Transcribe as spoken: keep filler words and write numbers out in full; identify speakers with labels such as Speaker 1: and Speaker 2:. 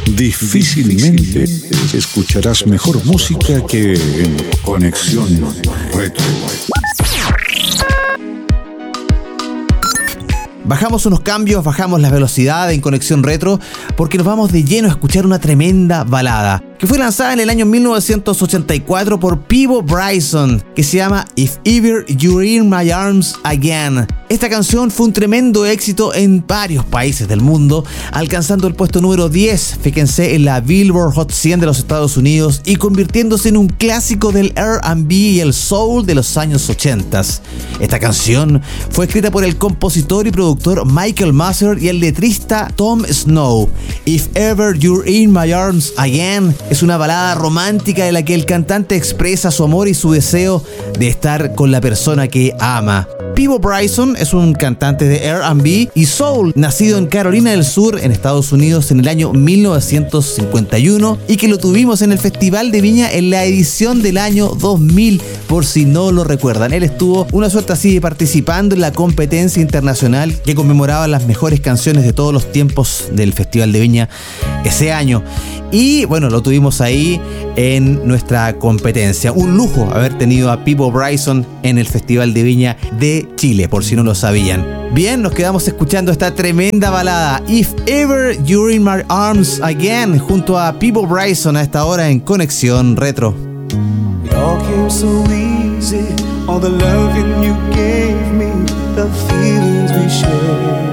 Speaker 1: Difícilmente escucharás mejor música que en Conexión Retro.
Speaker 2: Bajamos unos cambios, bajamos la velocidad en Conexión Retro porque nos vamos de lleno a escuchar una tremenda balada que fue lanzada en el año mil novecientos ochenta y cuatro por Peabo Bryson, que se llama If Ever You're in My Arms Again. Esta canción fue un tremendo éxito en varios países del mundo, alcanzando el puesto número diez, fíjense, en la Billboard Hot cien de los Estados Unidos y convirtiéndose en un clásico del R and B y el soul de los años ochenta. Esta canción fue escrita por el compositor y productor Michael Masser y el letrista Tom Snow. If Ever You're in My Arms Again es una balada romántica en la que el cantante expresa su amor y su deseo de estar con la persona que ama. Peabo Bryson es un cantante de R and B y soul nacido en Carolina del Sur, en Estados Unidos, en el año mil novecientos cincuenta y uno y que lo tuvimos en el Festival de Viña en la edición del año dos mil, por si no lo recuerdan. Él estuvo una suerte así participando en la competencia internacional que conmemoraba las mejores canciones de todos los tiempos del Festival de Viña ese año. Y bueno, lo tuvimos ahí en nuestra competencia. Un lujo haber tenido a Peabo Bryson en el Festival de Viña de Chile, por si no lo sabían. Bien, nos quedamos escuchando esta tremenda balada If Ever You're in My Arms Again junto a Peabo Bryson a esta hora en Conexión Retro.
Speaker 3: It all came so easy, all the loving you gave me, the feelings we shared.